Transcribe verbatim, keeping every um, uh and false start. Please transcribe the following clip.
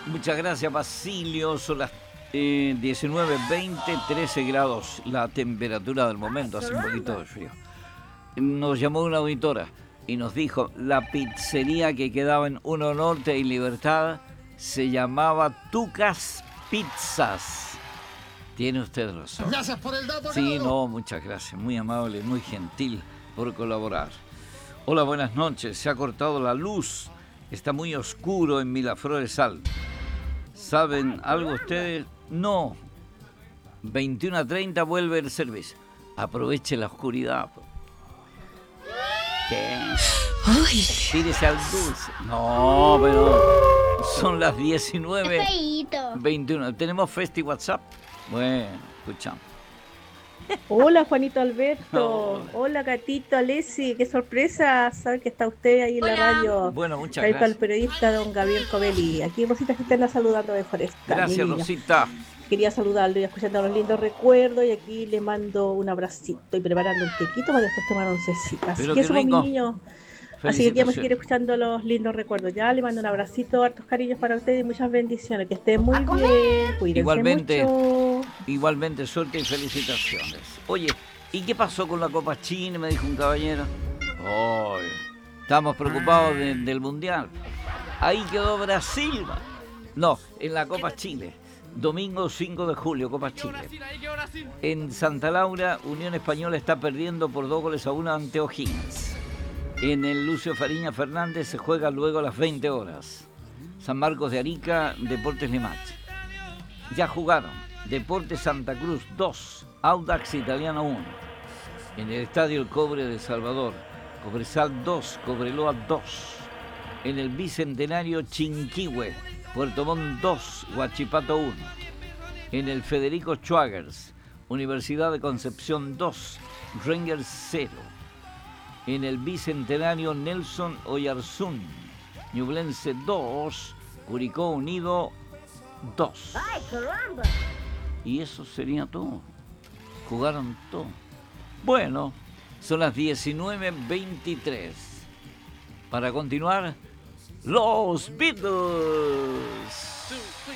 Muchas gracias, Basilio. Son las eh, diecinueve veinte, trece grados la temperatura del momento, hace un poquito de frío. Nos llamó una auditora y nos dijo, la pizzería que quedaba en Uno Norte y Libertad se llamaba Tucas Pizzas. Tiene usted razón. Gracias por el dato. Sí, no, muchas gracias. Muy amable, muy gentil por colaborar. Hola, buenas noches. Se ha cortado la luz. Está muy oscuro en Miraflores Alto. ¿Saben algo ustedes? No. veintiuno a treinta vuelve el servicio. Aproveche la oscuridad. ¿Qué? Uy. Tírese al dulce. No, pero son las diecinueve veintiuno. ¿Tenemos Festi WhatsApp? Bueno, escuchamos. Hola, Juanito Alberto. Hola. Hola, Catito, Alessi. Qué sorpresa saber que está usted ahí en la radio. Bueno, muchas Ahí para el gracias. periodista don Gabriel Covelli. Aquí Rosita que te anda saludando de Foresta. Gracias, mi niño. Rosita. Quería saludarlo y escuchando los lindos recuerdos. Y aquí le mando un abracito y preparando un tequito para después tomar oncecita. Así Pero que qué eso, mi rico. niño. Así que queremos seguir Felicitaciones. escuchando los lindos recuerdos. Ya le mando un abracito, hartos cariños para ustedes y muchas bendiciones. Que estén muy bien. Cuídense Igualmente. mucho. Igualmente, suerte y felicitaciones. Oye, ¿y qué pasó con la Copa China? Me dijo un caballero. Ay, estamos preocupados de- del Mundial. Ahí quedó Brasil. man. No, en la Copa Chile. Domingo cinco de julio, Copa Chile. En Santa Laura, Unión Española está perdiendo por dos goles a uno ante O'Higgins. En el Lucio Fariña Fernández se juega luego a las veinte horas. San Marcos de Arica, Deportes Limache. Ya jugaron Deportes Santa Cruz dos, Audax Italiano uno. En el Estadio El Cobre de Salvador, Cobresal dos, Cobreloa dos. En el Bicentenario Chinquihue, Puerto Montt dos, Huachipato uno. En el Federico Schwagers, Universidad de Concepción dos, Rangers cero. En el Bicentenario Nelson Oyarzún, Ñublense dos, Curicó Unido dos. ¡Ay, caramba! Y eso sería todo. Jugaron todo. Bueno, son las diecinueve veintitrés. Para continuar, los Beatles.